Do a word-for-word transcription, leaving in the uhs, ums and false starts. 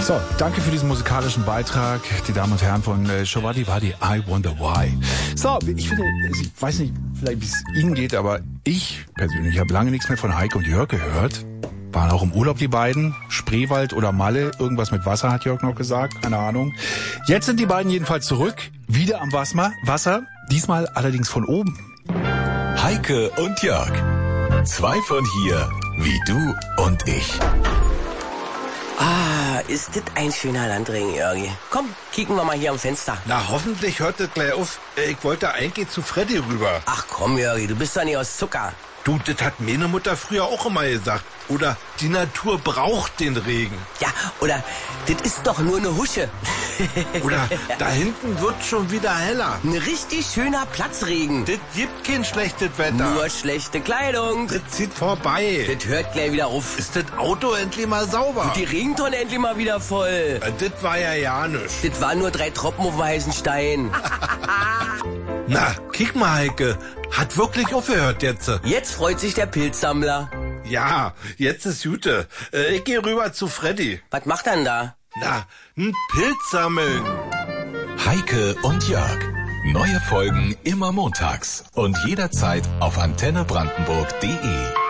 So, danke für diesen musikalischen Beitrag, die Damen und Herren von äh, Shawadi Wadi, I Wonder Why. So, ich finde, ich weiß nicht, vielleicht wie es Ihnen geht, aber ich persönlich habe lange nichts mehr von Heike und Jörg gehört. Waren auch im Urlaub die beiden, Spreewald oder Malle, irgendwas mit Wasser hat Jörg noch gesagt, keine Ahnung. Jetzt sind die beiden jedenfalls zurück, wieder am Wasser, Wasser, diesmal allerdings von oben. Heike und Jörg, zwei von hier, wie du und ich. Ah, ist das ein schöner Landring, Jörgi. Komm, kicken wir mal hier am Fenster. Na, hoffentlich hört das gleich auf. Ich wollte eigentlich zu Freddy rüber. Ach komm, Jörgi, du bist doch nicht aus Zucker. Du, das hat meine Mutter früher auch immer gesagt. Oder die Natur braucht den Regen. Ja, oder das ist doch nur eine Husche. Oder da hinten wird schon wieder heller. Ein richtig schöner Platzregen. Das gibt kein schlechtes Wetter. Nur schlechte Kleidung. Das zieht vorbei. Das hört gleich wieder auf. Ist das Auto endlich mal sauber? Und die Regentonne endlich mal wieder voll. Das war ja ja nichts. Das waren nur drei Tropfen auf dem heißen Stein. Na, kick mal, Heike. Hat wirklich aufgehört jetzt. Jetzt freut sich der Pilzsammler. Ja, jetzt ist Jute. Äh, ich gehe rüber zu Freddy. Was macht er denn da? Na, ein Pilz sammeln. Heike und Jörg. Neue Folgen immer montags und jederzeit auf antenne brandenburg punkt de.